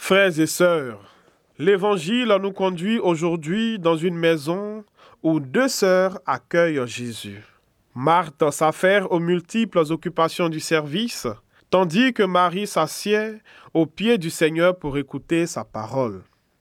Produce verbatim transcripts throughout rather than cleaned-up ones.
Frères et sœurs, l'Évangile nous conduit aujourd'hui dans une maison où deux sœurs accueillent Jésus. Marthe s'affaire aux multiples occupations du service, tandis que Marie s'assied aux pieds du Seigneur pour écouter sa parole.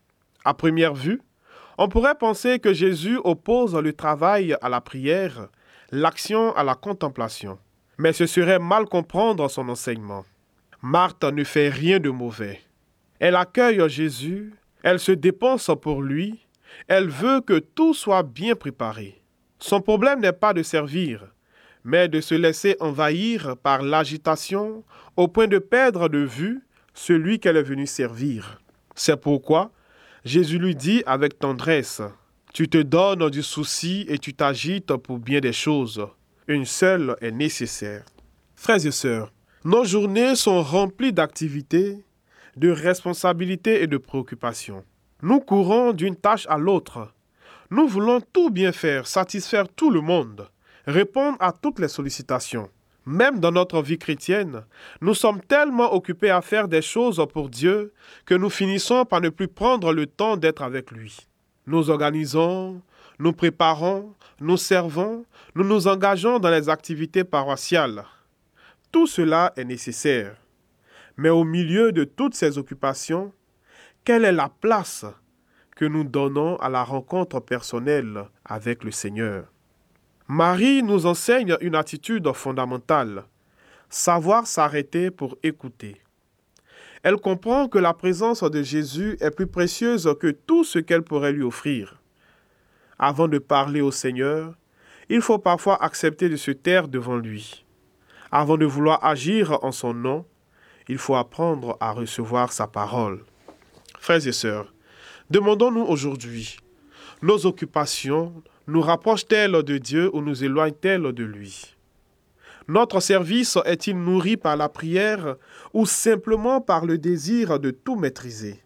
À première vue, on pourrait penser que Jésus oppose le travail à la prière, l'action à la contemplation. Mais ce serait mal comprendre son enseignement. Marthe ne fait rien de mauvais. Elle accueille Jésus, elle se dépense pour lui, elle veut que tout soit bien préparé. Son problème n'est pas de servir, mais de se laisser envahir par l'agitation au point de perdre de vue celui qu'elle est venue servir. C'est pourquoi Jésus lui dit avec tendresse, « Tu te donnes du souci et tu t'agites pour bien des choses. Une seule est nécessaire. » Frères et sœurs, nos journées sont remplies d'activités, de responsabilités et de préoccupations. Nous courons d'une tâche à l'autre. Nous voulons tout bien faire, satisfaire tout le monde, répondre à toutes les sollicitations. Même dans notre vie chrétienne, nous sommes tellement occupés à faire des choses pour Dieu que nous finissons par ne plus prendre le temps d'être avec lui. Nous organisons, nous préparons, nous servons, nous nous engageons dans les activités paroissiales. Tout cela est nécessaire. Mais au milieu de toutes ces occupations, quelle est la place que nous donnons à la rencontre personnelle avec le Seigneur? Marie nous enseigne une attitude fondamentale, savoir s'arrêter pour écouter. Elle comprend que la présence de Jésus est plus précieuse que tout ce qu'elle pourrait lui offrir. Avant de parler au Seigneur, il faut parfois accepter de se taire devant lui. Avant de vouloir agir en son nom, il faut apprendre à recevoir sa parole. Frères et sœurs, demandons-nous aujourd'hui, nos occupations nous rapprochent-elles de Dieu ou nous éloignent-elles de lui? Notre service est-il nourri par la prière ou simplement par le désir de tout maîtriser?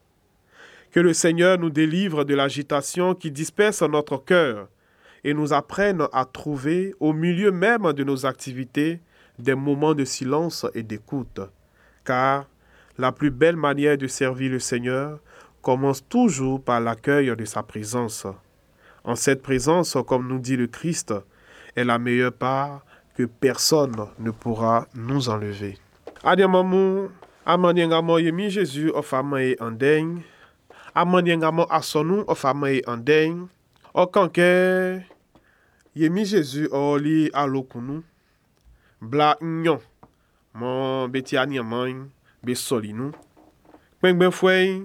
Que le Seigneur nous délivre de l'agitation qui disperse notre cœur et nous apprenne à trouver, au milieu même de nos activités, des moments de silence et d'écoute. Car la plus belle manière de servir le Seigneur commence toujours par l'accueil de sa présence. En cette présence, comme nous dit le Christ, est la meilleure part que personne ne pourra nous enlever. Adiamamu, amanyangamo yemi Jésus ofamae andeng, amanyangamo asonu ofamae andeng, okanke yemi Jésus oli alokunu, bla nyon. Mon beti anyaman be solinu. Pengben fwe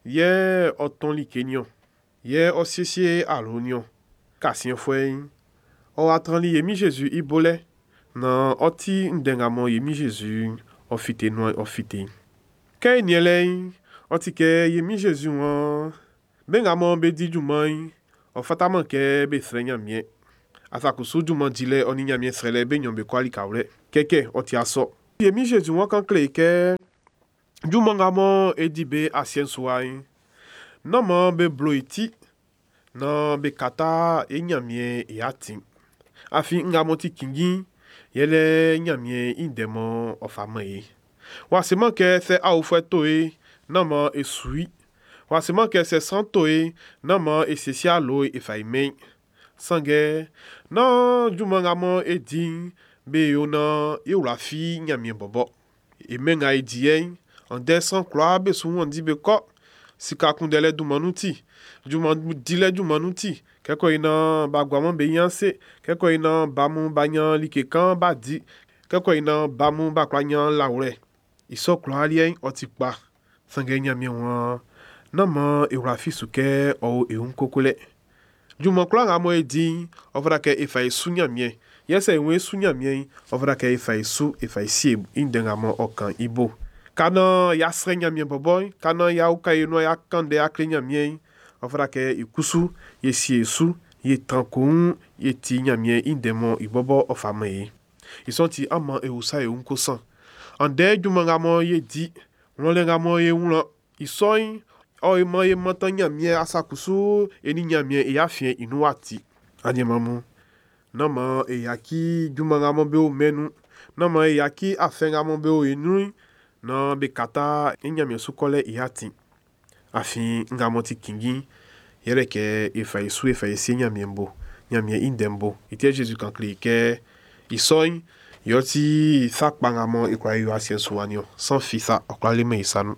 ye oton li kenyon. Ye osiesie alonyon. Kasien fwe o atran li yemi Jésus ibole. Nan oti ndengamon yemi Jésus ofite noy ofite. Kay nyelay oti ke yemi Jésus wan bengamon be di juman ofataman ke be srenyamye. Asakusu juman dile oni nyamye srele be nyombe kwali kawle. Keke oti aso. Yemi Jésus wan kan kleke jumangamo edibe asien swai naman be bloiti nan be kata e nyamye e atin afi ngamoti kingi yele nyamye indemo ofamaye waseman ke se au fwetoe naman e sui waseman ke se santoe naman e sesialo e faime sange nan jumangamo edi be yo nan yo la fi nyamye bobo e menga e diyen en descend kloa be sou on di be ko sika kundele du manuti du man dile du manuti keko ina bagwaman be yanse keko ina bamu banyan like kan ba di keko ina bamu bakwanyan laure iso kloa lien otikpa sange nyamye wan nama e la fi suke o e un kokole du man kloa ngamo e di ovra ke e fa su nyamye yese we sunya mien ovra ke fay su e fay si indengamo okan ibo kana ya srenya mien boboy kana ya ukay no ya kande aklenya mien ovra ke ikusu yesi su ye tankun ye ti nya mien indemo ibobo ofamaye isonti ama e usa e unkosan ande jumangamo ye di rolengamo ye unla isoy o e moye matanya mien asakusu eni nya mien e afien inuati anyemamu Nama e yaki jumangamo be o menu. Nama e yaki afengamo be o inui. Na be kata inyamye sukole iati. Afin ngamoti kingi yere ke ifa isu ifa isi nyamiembo nyamie indembo ite Jésus kan klike isoy yoti sak bangamo ikwa yu asien suwanyo sans fisa okla lime isanu.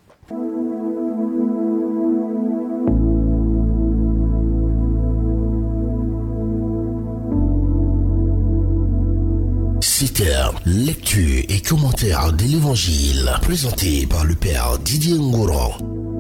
C'était lecture et commentaire de l'évangile présenté par le Père Didier Ngouran.